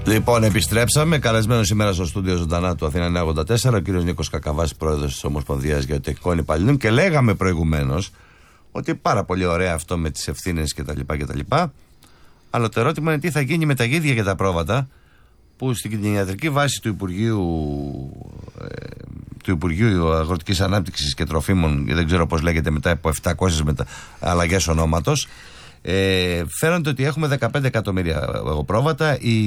Λοιπόν, επιστρέψαμε. Καλεσμένο σήμερα στο στούντιο ζωντανά του Αθήνα 984, ο κύριος Νίκος Κακαβάς, πρόεδρος της Ομοσπονδίας Γεωτεχνικών Υπαλλήλων. Και λέγαμε προηγουμένως ότι πάρα πολύ ωραία αυτό με τις ευθύνες κτλ. Αλλά το ερώτημα είναι τι θα γίνει με τα γίδια και τα πρόβατα που στην κτηνιατρική βάση του Υπουργείου Αγροτικής Ανάπτυξης και Τροφίμων, δεν ξέρω πώς λέγεται μετά από 700 αλλαγές ονόματος, φαίνονται ότι έχουμε 15 εκατομμύρια πρόβατα ή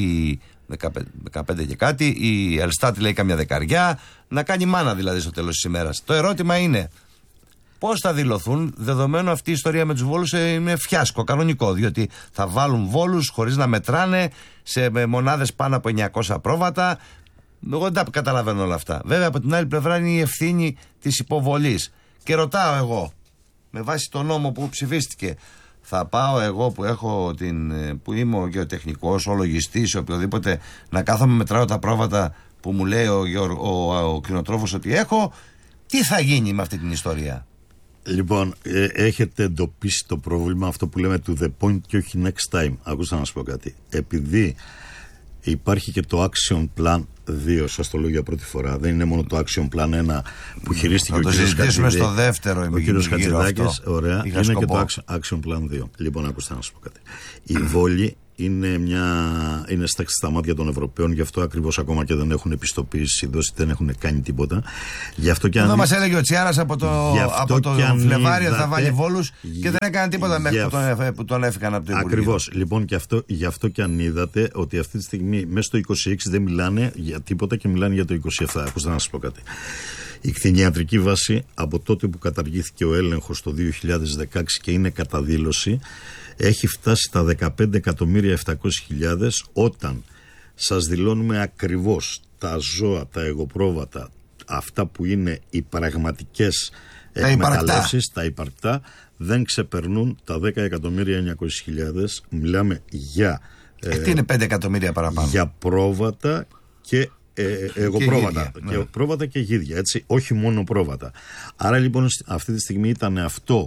15 και κάτι. Η Ελστάτ λέει καμιά δεκαριά. Να κάνει μάνα δηλαδή στο τέλος της ημέρας. Το ερώτημα είναι πώς θα δηλωθούν, δεδομένου αυτή η ιστορία με τους βόλους είναι φιάσκο κανονικό, διότι θα βάλουν βόλους χωρίς να μετράνε σε μονάδες πάνω από 900 πρόβατα. Εγώ δεν τα καταλαβαίνω όλα αυτά. Βέβαια από την άλλη πλευρά είναι η ευθύνη της υποβολής. Και ρωτάω εγώ, με βάση τον νόμο που ψηφίστηκε, θα πάω εγώ που είμαι ο γεωτεχνικός, ο λογιστής, οποιοδήποτε, να κάθομαι μετράω τα πρόβατα που μου λέει ο κτηνοτρόφος ότι έχω? Τι θα γίνει με αυτή την ιστορία? Λοιπόν, έχετε εντοπίσει το πρόβλημα, αυτό που λέμε to the point και όχι next time. Ακούστε να σας πω κάτι. Επειδή υπάρχει και το Action Plan 2, σας το λέω για πρώτη φορά. Δεν είναι μόνο το Action Plan 1 που χειρίστηκε ο κ. Χατζηδάκης. Θα το συζητήσουμε στο δεύτερο. Ο κ. Χατζηδάκης, ωραία. Είναι και το Action Plan 2. Λοιπόν, ακούστε να σας πω κάτι. Η βόλη είναι στα μάτια των Ευρωπαίων, γι' αυτό ακριβώς ακόμα και δεν έχουν επιστοποίηση δώσει, δεν έχουν κάνει τίποτα. Γι' αυτό και αν μας έλεγε ο Τσιάρας από το Φλεβάρι θα βάλει βόλους και δεν έκανε τίποτα μέχρι που τον έφυγαν από το Υπουργείο. Ακριβώς. Λοιπόν, γι' αυτό και αν είδατε ότι αυτή τη στιγμή μέσα στο 26 δεν μιλάνε για τίποτα και μιλάνε για το 27. Ακούστε να σας πω κάτι. Η κτηνιατρική βάση από τότε που καταργήθηκε ο έλεγχος το 2016 και είναι κατά δήλωση, έχει φτάσει στα 15.700.000 όταν σας δηλώνουμε ακριβώς τα ζώα, τα εγωπρόβατα, αυτά που είναι οι πραγματικές εκμεταλλεύσεις, τα υπαρκτά, δεν ξεπερνούν τα 10.900.000. Μιλάμε για τι είναι 5 εκατομμύρια παραπάνω? Για πρόβατα και εγωπρόβατα, και πρόβατα και γίδια, έτσι, όχι μόνο πρόβατα. Άρα λοιπόν αυτή τη στιγμή ήταν αυτό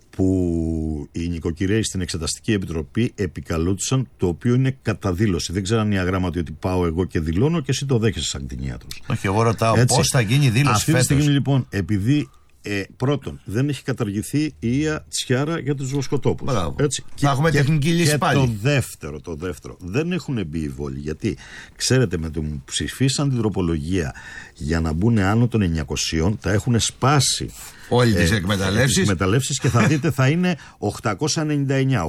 που οι νοικοκυρέοι στην Εξεταστική Επιτροπή επικαλούντουσαν, το οποίο είναι κατά δήλωση. Δεν ξέραν οι αγράμματοι ότι πάω εγώ και δηλώνω και εσύ το δέχεσαι σαν κτηνίατρος. Όχι, εγώ ρωτάω πώς θα γίνει η δήλωση αυτή φέτος. Αυτή τη στιγμή λοιπόν, επειδή πρώτον δεν έχει καταργηθεί η Ία Τσιάρα για τους βοσκοτόπους. Θα έχουμε τεχνική λύση και πάλι. Το δεύτερο, δεν έχουν μπει οι βόλοι. Γιατί ξέρετε, με το που ψηφίσαν την τροπολογία για να μπουν άνω των 900, τα έχουν σπάσει όλες τις εκμεταλλεύσεις και θα δείτε θα είναι 899.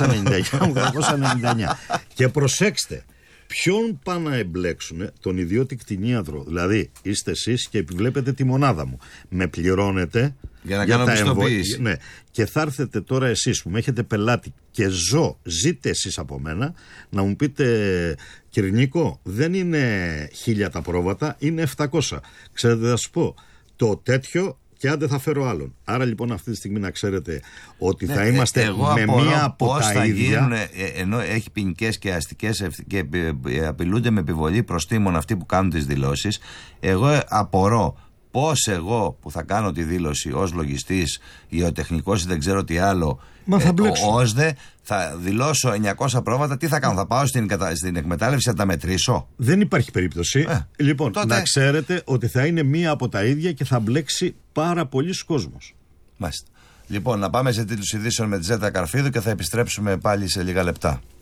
Και προσέξτε, ποιον πάνε να εμπλέξουν? Τον ιδιώτη κτηνίατρο. Δηλαδή είστε εσείς και επιβλέπετε τη μονάδα μου. Με πληρώνετε για να κάνω πιστοποίηση. Ναι. Και θα έρθετε τώρα εσείς που με έχετε πελάτη και ζείτε εσείς από μένα να μου πείτε, κύριε Νίκο, δεν είναι 1.000 τα πρόβατα, είναι 700. Ξέρετε, θα σου πω το τέτοιο και άντε θα φέρω άλλον. Άρα λοιπόν αυτή τη στιγμή να ξέρετε ότι θα είμαστε με μία από τα ίδια. Ενώ έχει ποινικές και αστικές και απειλούνται με επιβολή προστίμων αυτοί που κάνουν τις δηλώσεις, εγώ απορώ πώς εγώ που θα κάνω τη δήλωση ως λογιστής, γεωτεχνικός ή δεν ξέρω τι άλλο, ο ΩΣΔΕ, θα δηλώσω 900 πρόβατα, τι θα κάνω? Θα πάω στην εκμετάλλευση να τα μετρήσω? Δεν υπάρχει περίπτωση. Λοιπόν, τότε να ξέρετε ότι θα είναι μία από τα ίδια και θα μπλέξει πάρα πολλοί κόσμος. Μάλιστα. Λοιπόν, να πάμε σε τίτλους ειδήσεων με τη Ζέτα Καρφίδου και θα επιστρέψουμε πάλι σε λίγα λεπτά.